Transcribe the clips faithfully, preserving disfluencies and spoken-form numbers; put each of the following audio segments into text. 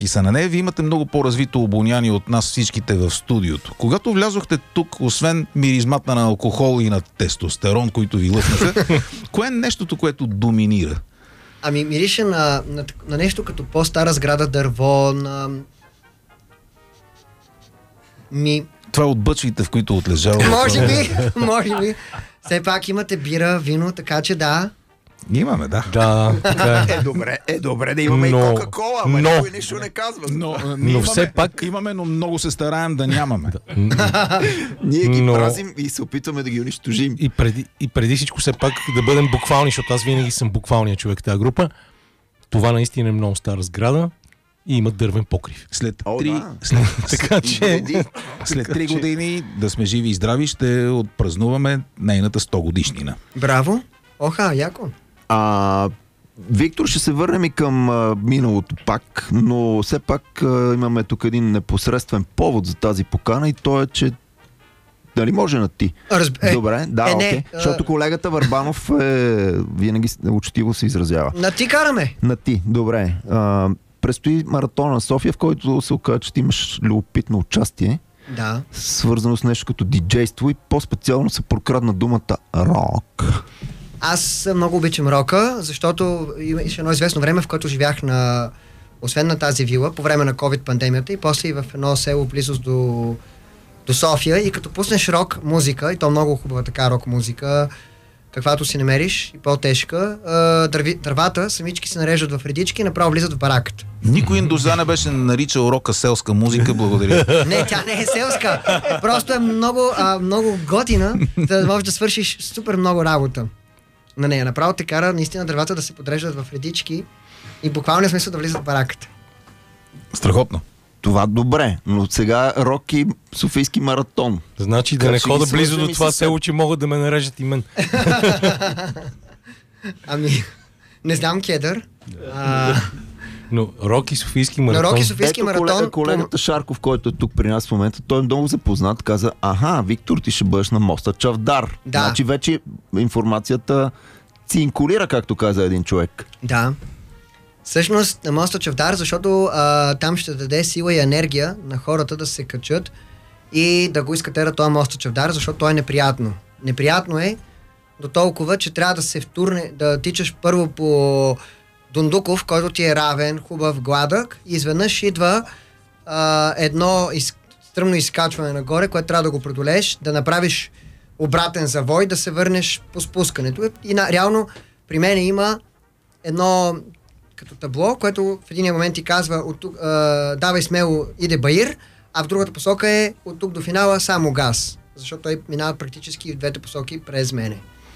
И са на нея, вие имате много по-развито обоняние от нас всичките в студиото. Когато влязохте тук, освен миризмата на алкохол и на тестостерон, които ви лъснаха, кое е нещото, което доминира? Ами мирише на, на, на нещо като по-стара сграда, дърво, на... Ми... Това е от бъчвите, в които отлежава. Може би, може би. Все пак имате бира, вино, така че да. Имаме, да. Да, така Е, добре, е, добре да имаме Но- и Кока-Кола, ама но- никой нищо не казва. Но, Но имаме, все пак- имаме, но много се стараем да нямаме. Ние ги Но- празим и се опитваме да ги унищожим. И преди, и преди всичко все пак да бъдем буквални, защото аз винаги съм буквалният човек в тази група. Това наистина е много стара сграда и има дървен покрив. След О, три, да. след, Така че... Иди. след три години да сме живи и здрави, ще отпразнуваме нейната сто годишнина. Браво. Оха, яко. А, Виктор, ще се върнем и към а, миналото пак, но все пак а, имаме тук един непосредствен повод за тази покана и то е, че дали може на ти? Разб... Е, Добре, да, е, не, окей. а- Защото колегата Върбанов е, винаги с- учтиво се изразява. На ти караме. На ти, добре. А, предстои маратона на София, в който се оказа, че ти имаш любопитно участие, Да. свързано с нещо като диджейство и по-специално се прокрадна думата рок. Аз много обичам рока, защото имаше едно известно време, в което живях на, освен на тази вила, по време на COVID-пандемията и после и в едно село близост до, до София и като пуснеш рок музика, и то много хубава така рок музика, каквато си намериш и по-тежка, а, дърви, дървата самички се нареждат в редички и направо влизат в бараката. Никой досега не беше наричал рока селска музика, благодаря. Не, тя не е селска. Просто е много, а, много готина, да можеш да свършиш супер много работа на нея. Направо те кара наистина дървата да се подреждат в редички и буквално смисъл да влизат в бараката. Страхотно. Това добре, но сега рок и Софийски маратон. Значи да Как не ще ги хода близо свържем до и това с теб? село, че могат да ме нарежат и мен. Ами, не знам кедър. А, Но Рок и Софийски на маратон. Рок и Софийски Ето маратон. колега, колегата Шарков, който е тук при нас в момента, той е много запознат, каза, аха, Виктор, ти ще бъдеш на моста Чавдар. Да. Значи вече информацията цинкулира, както каза един човек. Да. Всъщност на моста Чавдар, защото а, там ще даде сила и енергия на хората да се качат и да го искате да този моста Чавдар, защото то е неприятно. Неприятно е до толкова, че трябва да се втурне, да тичаш първо по Дундуков, който ти е равен, хубав, гладък и изведнъж идва а, едно из, стръмно изкачване нагоре, което трябва да го преодолееш, да направиш обратен завой, да се върнеш по спускането. И на, реално при мен има едно като табло, което в един момент ти казва от тук, а, давай смело, иде Баир, а в другата посока е от тук до финала само газ. Защото той минава практически в двете посоки през мене.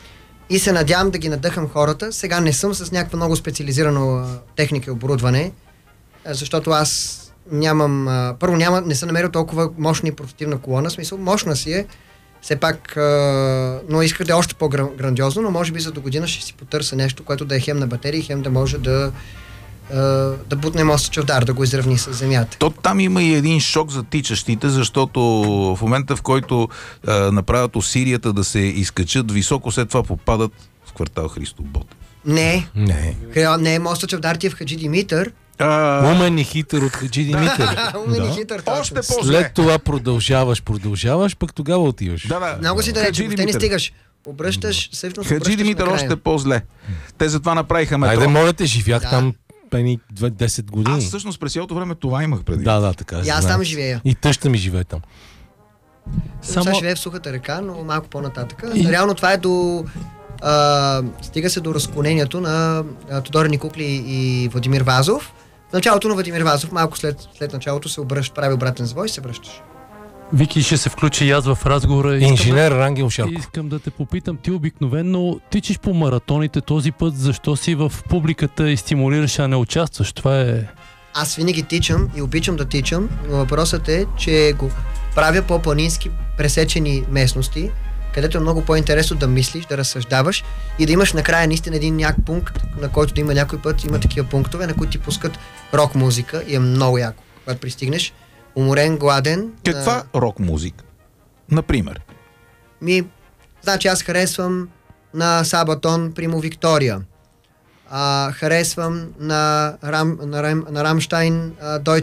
И се надявам да ги надъхам хората. Сега не съм с някаква много специализирана а, техника и оборудване, а, защото аз нямам... А, първо няма, не съм намерил толкова мощна и портативна колона. В смисъл, мощна си е, все пак, а, но исках да е още по-грандиозно, но може би за до година ще си потърся нещо, което да е хем на батерии, хем да може да а, да бутне моста Чавдар, да го изравни с земята. То там има и един шок за тичащите, защото в момента, в който а, направят усилията да се изкачат високо, след това попадат в квартал Христо Ботев. Не, Не. Хе- не, моста Чавдар ти е в Хаджи Димитър. А, Умен и хитър от Хаджи Димитър. Умен и Да. хитър, точно. още по-зле. След това продължаваш, продължаваш, пък тогава отиваш. Да, да. Много си Хаджи далече, въобще не Димитър. стигаш. Обръщаш, всъщност Хаджи обръщаш Димитър накрая. още по-зле. Те затова направиха метро. Айде, моля те, живях Да. там пени десет години. Аз всъщност през цялото време това имах преди. Да, да, така. И аз знам. там живея. И тъща ми живее там. Само... Сега живее в Сухата река, но малко по-нататък. И... Реално това е до... А, стига се до разклонението на а, Тодор Никукли и Владимир Вазов. В началото на Владимир Вазов, малко след, след началото се обръща, прави обратен завой и се връщаш. Вики, ще се включи и аз в разговора. Искам Инженер Рангел да, Шарков. искам да те попитам, ти обикновено тичаш по маратоните този път, защо си в публиката и стимулираш, а не участваш? Това е... Аз винаги тичам и обичам да тичам, но въпросът е, че го правя по планински пресечени местности, където е много по-интересно да мислиш, да разсъждаваш и да имаш накрая наистина един няк пункт, на който да има някой път, има такива пунктове, на които ти пускат рок музика и е много яко. Когато пристигнеш, уморен, гладен. Каква а, рок музика? Например. Ми, значи аз харесвам на Сабатон Примо Виктория. А, харесвам на, Рам, на, Рам, на Рамштайн Deutsche